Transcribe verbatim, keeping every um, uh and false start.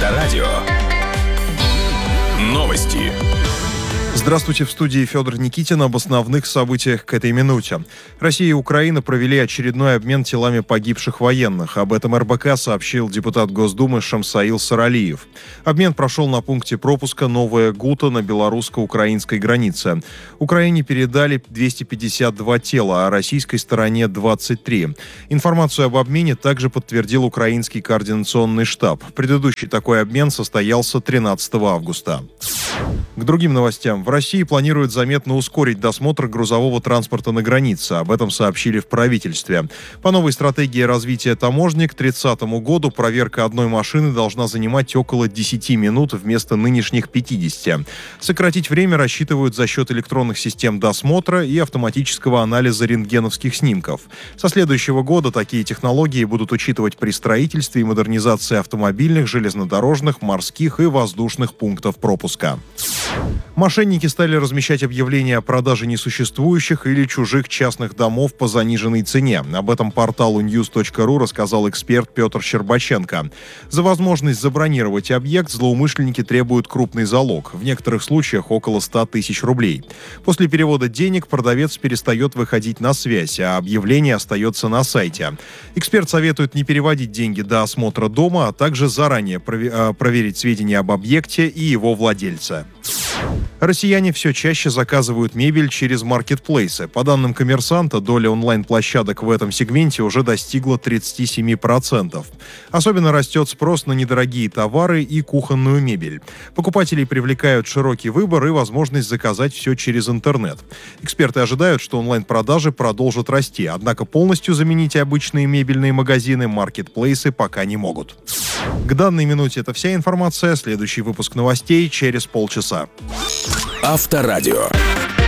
Авторадио. Новости. Здравствуйте, в студии Федор Никитин об основных событиях к этой минуте. Россия и Украина провели очередной обмен телами погибших военных. Об этом эр бэ ка сообщил депутат Госдумы Шамсаил Саралиев. Обмен прошел на пункте пропуска Новая Гута на белорусско-украинской границе. Украине передали двести пятьдесят два тела, а российской стороне двадцать три. Информацию об обмене также подтвердил украинский координационный штаб. Предыдущий такой обмен состоялся тринадцатого августа. К другим новостям. В России планируют заметно ускорить досмотр грузового транспорта на границе. Об этом сообщили в правительстве. По новой стратегии развития таможни к тридцатому году проверка одной машины должна занимать около десяти минут вместо нынешних пятидесяти. Сократить время рассчитывают за счет электронных систем досмотра и автоматического анализа рентгеновских снимков. Со следующего года такие технологии будут учитывать при строительстве и модернизации автомобильных, железнодорожных, морских и воздушных пунктов пропуска. Мошенники стали размещать объявления о продаже несуществующих или чужих частных домов по заниженной цене. Об этом порталу ньюс точка ру рассказал эксперт Петр Щербаченко. За возможность забронировать объект злоумышленники требуют крупный залог, в некоторых случаях около ста тысяч рублей. После перевода денег продавец перестает выходить на связь, а объявление остается на сайте. Эксперт советует не переводить деньги до осмотра дома, а также заранее проверить сведения об объекте и его владельце. Россияне все чаще заказывают мебель через маркетплейсы. По данным «Коммерсанта», доля онлайн-площадок в этом сегменте уже достигла тридцать семь процентов. Особенно растет спрос на недорогие товары и кухонную мебель. Покупателей привлекают широкий выбор и возможность заказать все через интернет. Эксперты ожидают, что онлайн-продажи продолжат расти, однако полностью заменить обычные мебельные магазины маркетплейсы пока не могут. К данной минуте это вся информация. Следующий выпуск новостей через полчаса. Авторадио.